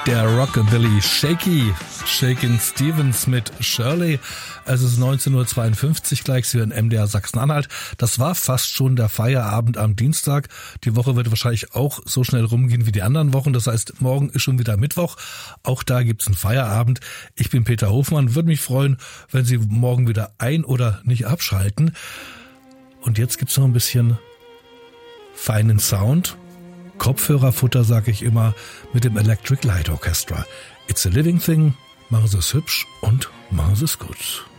Der Rockabilly Shakin' Stevens mit Shirley. Es ist 19.52 Uhr gleich hier in MDR Sachsen-Anhalt. Das war fast schon der Feierabend am Dienstag. Die Woche wird wahrscheinlich auch so schnell rumgehen wie die anderen Wochen. Das heißt, morgen ist schon wieder Mittwoch. Auch da gibt's einen Feierabend. Ich bin Peter Hofmann. Würde mich freuen, wenn Sie morgen wieder ein- oder nicht abschalten. Und jetzt gibt's noch ein bisschen feinen Sound. Kopfhörerfutter, sage ich immer, mit dem Electric Light Orchestra. It's a living thing. Machen Sie es hübsch und machen Sie es gut.